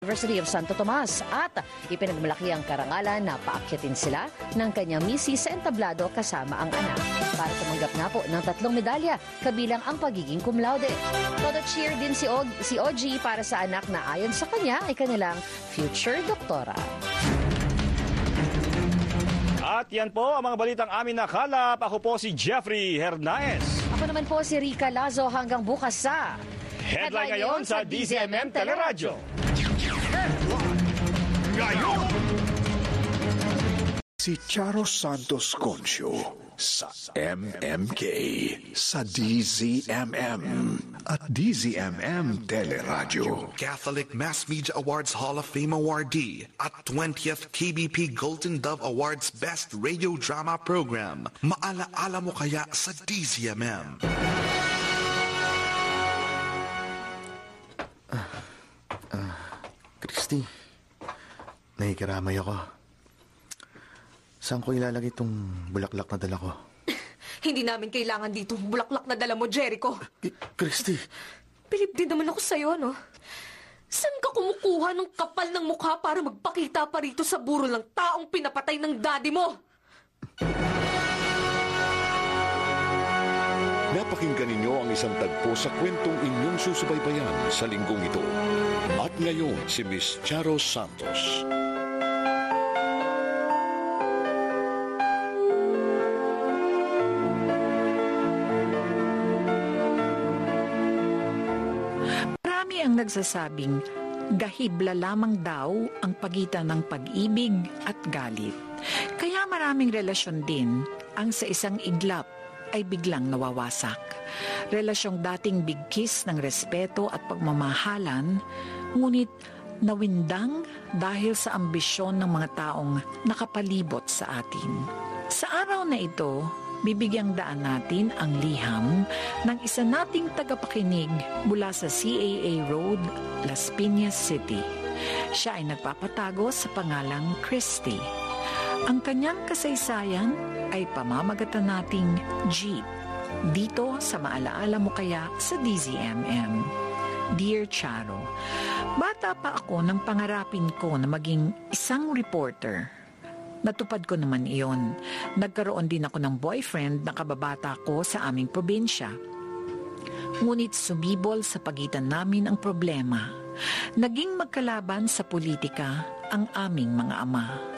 University of Santo Tomas at ipinagmalaki ang karangalan na paakyatin sila ng kanyang misis sa entablado kasama ang anak. Para tumanggap na po ng 3 medalya, kabilang ang pagiging cum laude. Todo cheer din si OG para sa anak na ayon sa kanya ay kanilang future doktora. At yan po ang mga balitang amin nakalap. Ako po si Jeffrey Hernaez. Ako naman po si Rica Lazo hanggang bukas sa Headline ngayon sa DZMM Teleradyo. Ngayon! Si Charo Santos Concio sa MMK, sa DZMM at DZMM Teleradyo. Catholic Mass Media Awards Hall of Fame awardee at 20th KBP Golden Dove Awards Best Radio Drama Program. Maalaala mo kaya sa DZMM? Christy, nakikiramay ako. Saan ko ilalagay itong bulaklak na dala ko? Hindi namin kailangan dito bulaklak na dala mo, Jericho. Christy! Bilib din naman ako sa'yo, no? Saan ka kumukuha ng kapal ng mukha para magpakita pa rito sa burol ng taong pinapatay ng daddy mo? Napakinggan ninyo ang isang tagpo sa kwentong inyong susubaybayan sa linggong ito. At ngayon, si Miss Charo Santos. Marami ang nagsasabing gahibla lamang daw ang pagitan ng pag-ibig at galit. Kaya maraming relasyon din ang sa isang iglap ay biglang nawawasak. Relasyong dating bigkis ng respeto at pagmamahalan, ngunit nawindang dahil sa ambisyon ng mga taong nakapalibot sa atin. Sa araw na ito, bibigyang daan natin ang liham ng isa nating tagapakinig mula sa CAA Road, Las Piñas City. Siya ay nagpapatago sa pangalang Christy. Ang kanyang kasaysayan ay pamamagatan nating Jeep. Dito sa Maalaala Mo Kaya sa DZMM. Dear Charo, bata pa ako nang pangarapin ko na maging isang reporter. Natupad ko naman iyon. Nagkaroon din ako ng boyfriend na kababata ko sa aming probinsya. Ngunit sumibol sa pagitan namin ang problema. Naging magkalaban sa politika ang aming mga ama.